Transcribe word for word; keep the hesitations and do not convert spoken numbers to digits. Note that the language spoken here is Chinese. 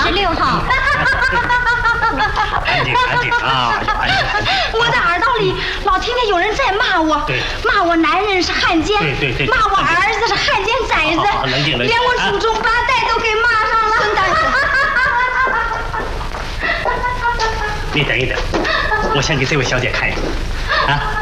十六号。 安静安静啊！ 我的耳朵里老听见有人在骂我，骂我男人是汉奸， 对对对， 骂我儿子是汉奸崽子， 冷静冷静， 连我祖宗八代都给骂上了。孙大人，你等一等，我先给这位小姐看一看。啊，